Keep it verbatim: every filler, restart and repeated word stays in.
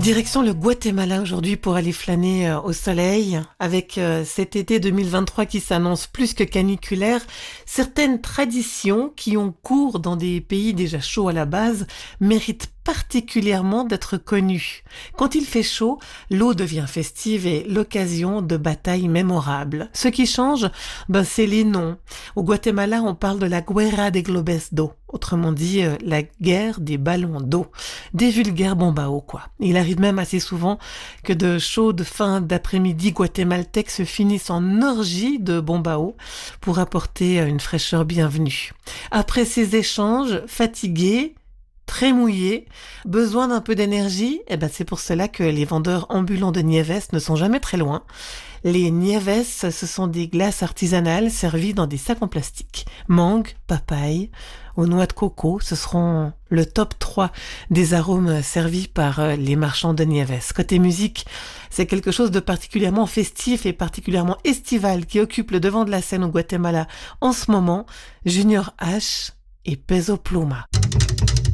Direction le Guatemala aujourd'hui pour aller flâner euh, au soleil. Avec euh, cet été deux mille vingt-trois qui s'annonce plus que caniculaire, certaines traditions qui ont cours dans des pays déjà chauds à la base méritent particulièrement d'être connues. Quand il fait chaud, l'eau devient festive et l'occasion de batailles mémorables. Ce qui change, ben, c'est les noms. Au Guatemala, on parle de la Guerra de Globes d'eau. Autrement dit, euh, la guerre des ballons d'eau. Des vulgaires bombao, quoi. Il arrive même assez souvent que de chaudes fins d'après-midi guatémaltèques se finissent en orgie de bombao pour apporter une fraîcheur bienvenue. Après ces échanges, fatigués, très mouillés, besoin d'un peu d'énergie, eh ben c'est pour cela que les vendeurs ambulants de nieves ne sont jamais très loin. Les nieves, ce sont des glaces artisanales servies dans des sacs en plastique. Mangue, papaye, aux noix de coco, ce seront le top trois des arômes servis par les marchands de nieves. Côté musique, c'est quelque chose de particulièrement festif et particulièrement estival qui occupe le devant de la scène au Guatemala en ce moment, Junior H et Peso Pluma.